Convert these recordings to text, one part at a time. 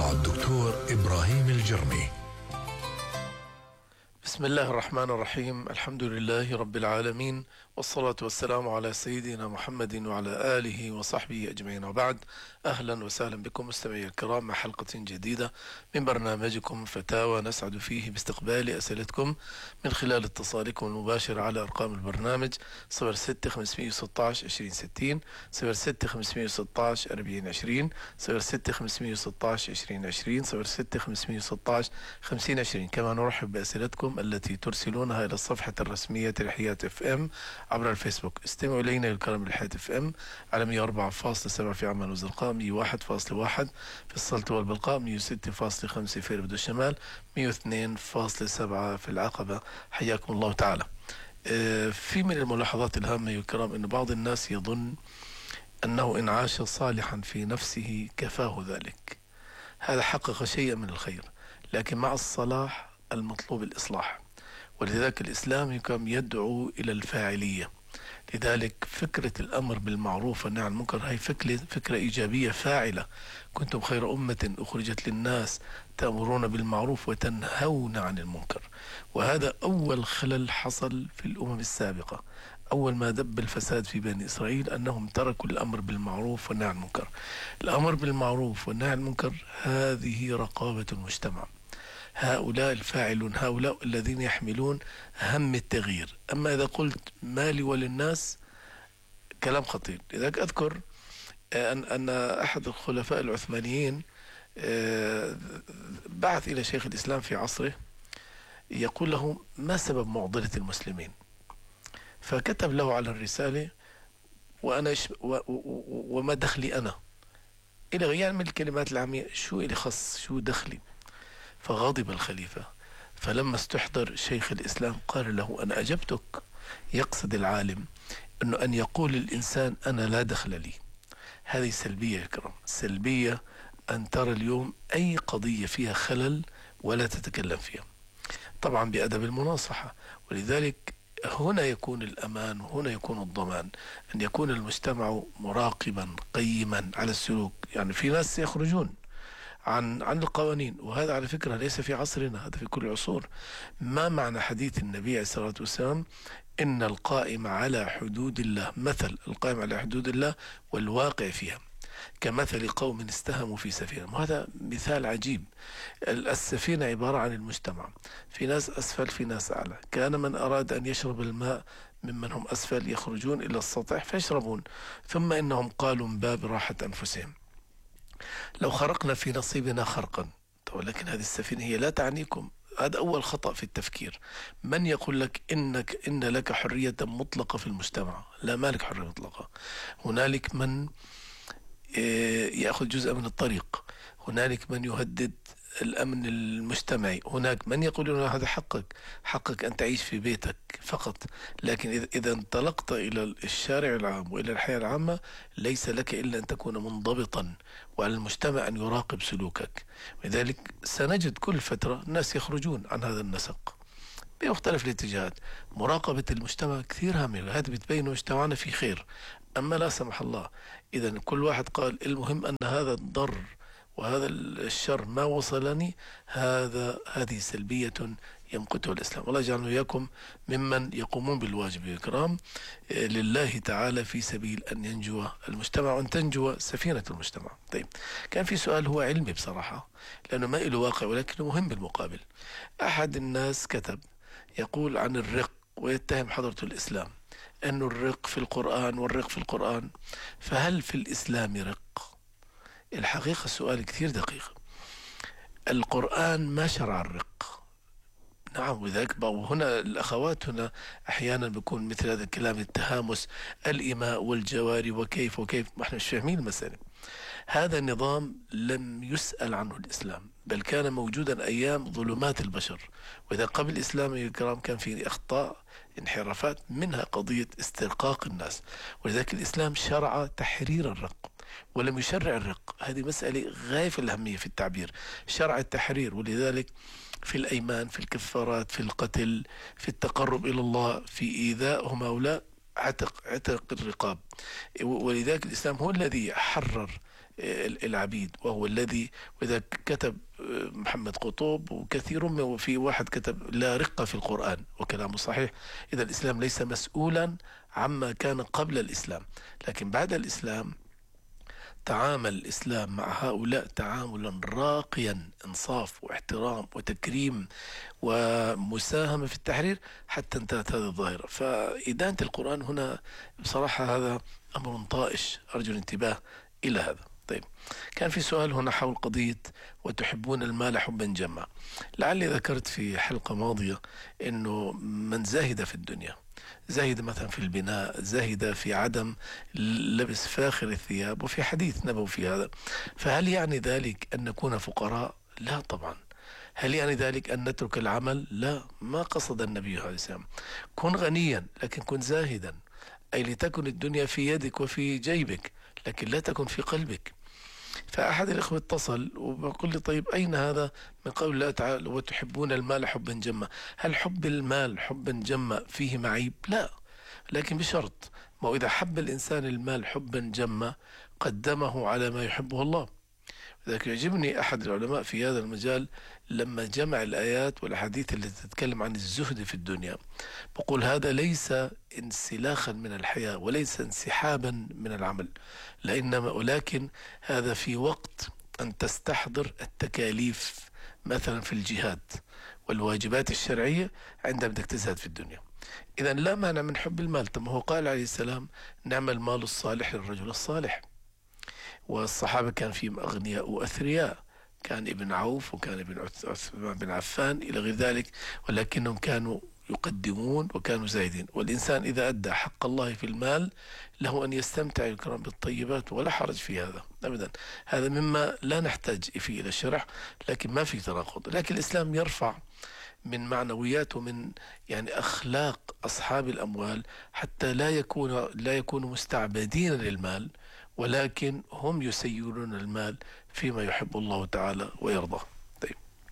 مع الدكتور إبراهيم الجرمي. بسم الله الرحمن الرحيم. الحمد لله رب العالمين، والصلاة والسلام على سيدنا محمد وعلى آله وصحبه أجمعين، وبعد. أهلا وسهلا بكم مستمعي الكرام مع حلقة جديدة من برنامجكم فتاوى، نسعد فيه باستقبال أسئلتكم من خلال اتصالكم المباشر على أرقام البرنامج 06 516 2060 06 516 4020 06 516 2020 06 516 5020. كما نرحب بأسئلتكم التي ترسلونها إلى الصفحة الرسمية لحياة اف ام عبر الفيسبوك. استمعوا إلينا للكلام لحياة اف ام على 104.7 في عمان وزرقاء، 101.1 في السلطة والبلقاء، 106.5 في ربد الشمال، 102.7 في العقبة. حياكم الله تعالى. في من الملاحظات الهامة يا الكرام أن بعض الناس يظن أنه إن عاش صالحا في نفسه كفاه ذلك. هذا حقق شيئا من الخير، لكن مع الصلاح المطلوب الإصلاح، ولذلك الإسلام كان يدعو إلى الفاعلية. لذلك فكرة الأمر بالمعروف والنهي عن المنكر هي فكرة إيجابية فاعلة. كنتم خير أمة أخرجت للناس تأمرون بالمعروف وتنهون عن المنكر. وهذا أول خلل حصل في الأمم السابقة. أول ما دب الفساد في بني إسرائيل أنهم تركوا الأمر بالمعروف والنهي عن المنكر. الأمر بالمعروف والنهي عن المنكر هذه رقابة المجتمع. هؤلاء الفاعلون، هؤلاء الذين يحملون هم التغيير. أما إذا قلت مالي وللناس كلام خطير. لذلك أذكر أن أحد الخلفاء العثمانيين بعث إلى شيخ الإسلام في عصره يقول له: ما سبب معضلة المسلمين؟ فكتب له على الرسالة: وما دخلي أنا إلى يعني من الكلمات العامية، شو إلي خص، شو دخلي؟ فغضب الخليفة، فلما استحضر شيخ الإسلام قال له: أنا أجبتك. يقصد العالم أنه أن يقول الإنسان أنا لا دخل لي. هذه سلبية يا كرام، سلبية أن ترى اليوم أي قضية فيها خلل ولا تتكلم فيها، طبعا بأدب المناصحة. ولذلك هنا يكون الأمان وهنا يكون الضمان، أن يكون المجتمع مراقبا قيما على السلوك. يعني في ناس يخرجون عن القوانين، وهذا على فكرة ليس في عصرنا، هذا في كل العصور. ما معنى حديث النبي عليه الصلاة والسلام: إن القائم على حدود الله، مثل القائم على حدود الله والواقع فيها كمثل قوم استهموا في سفينة. وهذا مثال عجيب. السفينة عبارة عن المجتمع، في ناس أسفل في ناس أعلى. كان من أراد أن يشرب الماء ممن هم أسفل يخرجون إلى السطح فيشربون، ثم إنهم قالوا من باب راحة أنفسهم لو خرقنا في نصيبنا خرقا. ولكن هذه السفينة هي لا تعنيكم. هذا أول خطأ في التفكير. من يقول لك إن لك حرية مطلقة في المجتمع؟ لا، مالك حرية مطلقة. هنالك من يأخذ جزء من الطريق، هنالك من يهدد الأمن المجتمعي، هناك من يقول هذا حقك أن تعيش في بيتك فقط. لكن إذا انطلقت إلى الشارع العام وإلى الحياة العامة ليس لك إلا أن تكون منضبطا، وعلى المجتمع أن يراقب سلوكك. لذلك سنجد كل فترة ناس يخرجون عن هذا النسق بمختلف الاتجاهات. مراقبة المجتمع كثير هامة، هذا بتبين مجتمعنا في خير. أما لا سمح الله إذا كل واحد قال المهم أن هذا الضر وهذا الشر ما وصلني، هذه سلبية يمقته الإسلام. والله يجعلنا إياكم ممن يقومون بالواجب يا كرام لله تعالى في سبيل أن ينجو المجتمع وأن تنجو سفينة المجتمع. طيب، كان في سؤال هو علمي بصراحة لأنه ما له واقع ولكنه مهم بالمقابل. أحد الناس كتب يقول عن الرق ويتهم حضرة الإسلام أنه الرق في القرآن والرق في القرآن، فهل في الإسلام رق؟ الحقيقة السؤال كثير دقيق. القرآن ما شرع الرق، نعم. وذلك هنا الأخوات هنا أحيانا بيكون مثل هذا الكلام التهامس، الإماء والجواري وكيف ما احنا مش فاهمين المسألة. هذا النظام لم يسأل عنه الإسلام، بل كان موجودا أيام ظلمات البشر. وإذا قبل الإسلام الكرام كان في أخطاء انحرافات، منها قضية استرقاق الناس. ولذلك الإسلام شرع تحرير الرق ولم يشرع الرق. هذه مسألة غاية في الأهمية في التعبير، شرع التحرير. ولذلك في الأيمان، في الكفارات، في القتل، في التقرب إلى الله، في إيذائهم هؤلاء عتق الرقاب. ولذلك الإسلام هو الذي حرر العبيد، وهو الذي، وإذا كتب محمد قطب وكثير من، وفي واحد كتب لا رقة في القرآن وكلامه صحيح. إذا الإسلام ليس مسؤولا عما كان قبل الإسلام، لكن بعد الإسلام تعامل الإسلام مع هؤلاء تعاملا راقيا، إنصاف واحترام وتكريم ومساهمة في التحرير، حتى انتهت هذه الظاهرة. فإدانة القرآن هنا بصراحة هذا أمر طائش، أرجو الانتباه إلى هذا. طيب، كان في سؤال هنا حول قضية وتحبون المال حبا جما. لعلي ذكرت في حلقة ماضية أنه من زاهد في الدنيا، زاهد مثلا في البناء، زاهد في عدم لبس فاخر الثياب، وفي حديث نبوي في هذا، فهل يعني ذلك أن نكون فقراء؟ لا طبعا. هل يعني ذلك أن نترك العمل؟ لا، ما قصد النبي عليه السلام. كن غنيا لكن كن زاهدا، أي لتكن الدنيا في يدك وفي جيبك، لكن لا تكن في قلبك. فأحد الإخوة اتصل وبقول لي طيب أين هذا من قول الله تعالى وتحبون المال حبا جما؟ هل حب المال حبا جما فيه معيب؟ لا، لكن بشرط، ما إذا حب الإنسان المال حبا جما قدمه على ما يحبه الله. لذلك يعجبني أحد العلماء في هذا المجال لما جمع الآيات والأحاديث التي تتكلم عن الزهد في الدنيا، بقول هذا ليس انسلاخا من الحياة وليس انسحابا من العمل، ولكن هذا في وقت أن تستحضر التكاليف مثلا في الجهاد والواجبات الشرعية عندما بدك تزهد في الدنيا. إذا لا مانع من حب المال. طب هو قال عليه السلام نعم المال الصالح للرجل الصالح، والصحابة كان فيهم أغنياء وأثرياء، كان ابن عوف وكان ابن عثمان بن عفان إلى غير ذلك، ولكنهم كانوا يقدمون وكانوا زايدين. والإنسان إذا أدى حق الله في المال له أن يستمتع ويكرم بالطيبات ولا حرج في هذا أبدا. هذا مما لا نحتاج فيه إلى الشرح، لكن ما في تناقض. لكن الإسلام يرفع من معنويات ومن يعني أخلاق أصحاب الأموال حتى لا يكونوا مستعبدين للمال، ولكن هم يسيرون المال فيما يحب الله تعالى ويرضى. طيب،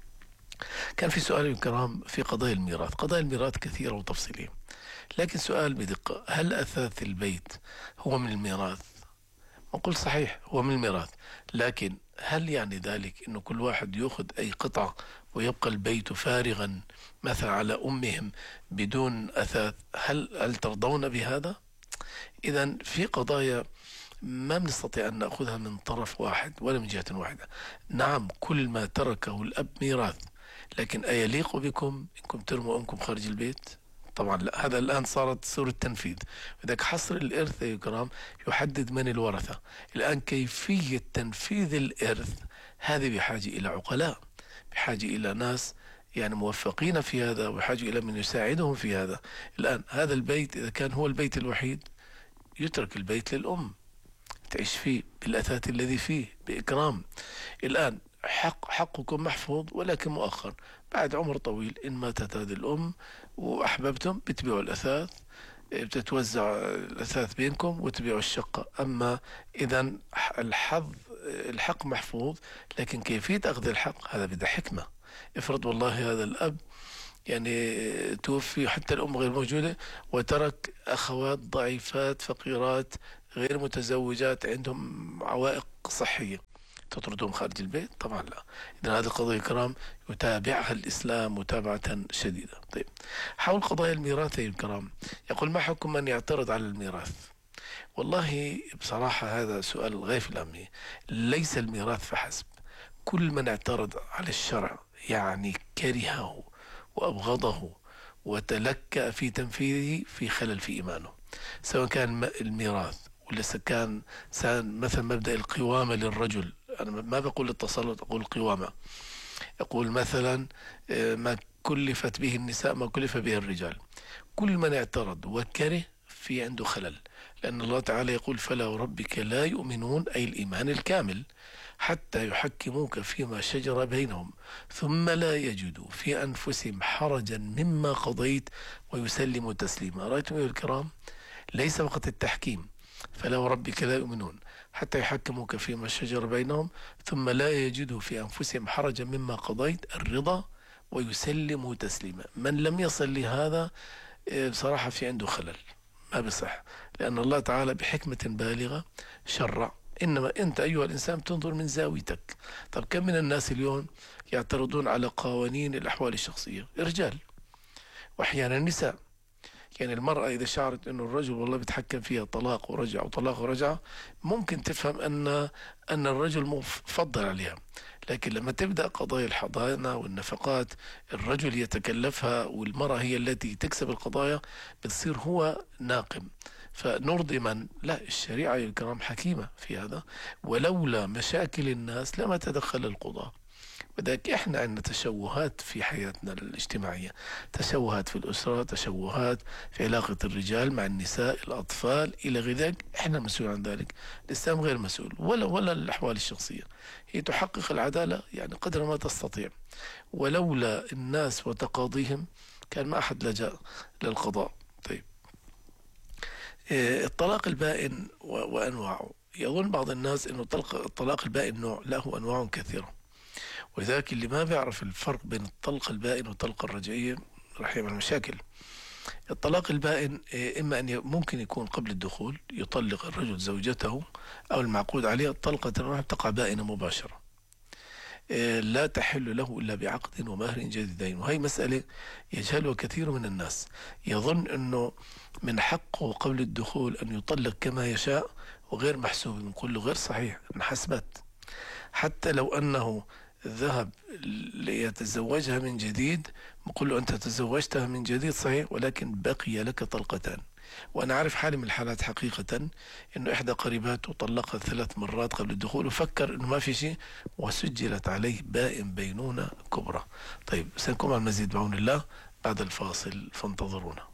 كان في سؤال الكرام في قضايا الميراث. قضايا الميراث كثيرة وتفصيلية، لكن سؤال بدقة: هل أثاث البيت هو من الميراث؟ نقول صحيح هو من الميراث، لكن هل يعني ذلك أنه كل واحد يأخذ أي قطعة ويبقى البيت فارغا مثلا على أمهم بدون أثاث؟ هل ترضون بهذا؟ إذا في قضايا ما بنستطيع أن نأخذها من طرف واحد ولا من جهة واحدة. نعم كل ما تركه الأب ميراث، لكن أيليق بكم إنكم ترموا أمكم خارج البيت؟ طبعا لا. هذا الآن صارت سورة تنفيذ، وذلك حصر الإرث يا كرام يحدد من الورثة. الآن كيفية تنفيذ الإرث هذه بحاجة إلى عقلاء، بحاجة إلى ناس يعني موفقين في هذا، وحاجة إلى من يساعدهم في هذا. الآن هذا البيت إذا كان هو البيت الوحيد يترك البيت للأم تعيش فيه بالأثاث الذي فيه بإكرام. الآن حقكم محفوظ ولكن مؤخر، بعد عمر طويل إن ماتت هذه الأم وأحببتم بتبيعوا الأثاث، بتتوزع الأثاث بينكم وتبيعوا الشقة. أما إذا الحق محفوظ، لكن كيفية أخذ الحق هذا بدأ حكمة. افرض والله هذا الأب يعني توفي حتى الأم غير موجودة وترك أخوات ضعيفات فقيرات غير متزوجات عندهم عوائق صحية، تطردهم خارج البيت؟ طبعا لا. إذن هذه القضايا الكرام يتابعها الإسلام متابعة شديدة. طيب، حول قضايا الميراث يا الكرام، يقول ما حكم من يعترض على الميراث؟ والله بصراحة هذا سؤال غاية في الأهمية. ليس الميراث فحسب، كل من اعترض على الشرع يعني كرهه وأبغضه وتلكأ في تنفيذه في خلل في إيمانه، سواء كان الميراث ولا كان مثلا مبدأ القوامة للرجل. أنا ما بقول التسلط، أقول القوامة. أقول مثلا ما كلفت به النساء ما كلف به الرجال. كل من اعترض وكره في عنده خلل، لأن الله تعالى يقول فلا وربك لا يؤمنون، أي الإيمان الكامل، حتى يحكموك فيما شجر بينهم ثم لا يجدوا في أنفسهم حرجا مما قضيت ويسلموا تسليما. رأيتم يا الكرام؟ ليس فقط التحكيم، فلا وربك لا يؤمنون حتى يحكموك فيما شجر بينهم ثم لا يجدوا في أنفسهم حرجا مما قضيت، الرضا، ويسلموا تسليما. من لم يصل لهذا بصراحة في عنده خلل، ما بصح، لأن الله تعالى بحكمة بالغة شرع إنما أنت أيها الإنسان تنظر من زاويتك. طب كم من الناس اليوم يعترضون على قوانين الأحوال الشخصية؟ رجال وأحيانا نساء. يعني المرأة إذا شعرت أنه الرجل والله بيتحكم فيها طلاق ورجع وطلاق ورجع، ممكن تفهم أن الرجل مفضل عليها. لكن لما تبدأ قضايا الحضانة والنفقات الرجل يتكلفها والمرأة هي التي تكسب القضايا، بتصير هو ناقم. فنرضي من؟ لا، الشريعة يا الكرام حكيمة في هذا، ولولا مشاكل الناس لما تدخل القضاة. وذلك احنا عندنا تشوهات في حياتنا الاجتماعية، تشوهات في الأسرة، تشوهات في علاقة الرجال مع النساء، الأطفال إلى غير ذلك. احنا مسؤول عن ذلك. الإسلام غير مسؤول ولا الأحوال الشخصية. هي تحقق العدالة يعني قدر ما تستطيع. ولولا الناس وتقاضيهم كان ما أحد لجأ للقضاء. طيب، الطلاق البائن وأنواعه. يظن بعض الناس أنه الطلاق البائن نوع، لا، هو أنواع كثيرة. ولذلك اللي ما بيعرف الفرق بين الطلقة البائن والطلقة الرجعية راح يعمل مشاكل. الطلاق البائن إما أن ممكن يكون قبل الدخول، يطلق الرجل زوجته أو المعقود عليها طلقة واحدة تقع بائنة مباشرة، لا تحل له إلا بعقد ومهر جديدين. وهي مسألة يجهلها كثير من الناس. يظن أنه من حقه قبل الدخول أن يطلق كما يشاء وغير محسوب. نقول له غير صحيح، انحسبت. حتى لو أنه ذهب ليتزوجها من جديد، بقول له أنت تزوجتها من جديد صحيح، ولكن بقي لك طلقتان. وأنا أعرف حالي من الحالات حقيقة أنه إحدى قريباته طلقها 3 مرات قبل الدخول، وفكر أنه ما في شيء، وسجلت عليه بائن بينونة كبرى. طيب، سنكون على المزيد بعون الله بعد الفاصل، فانتظرونا.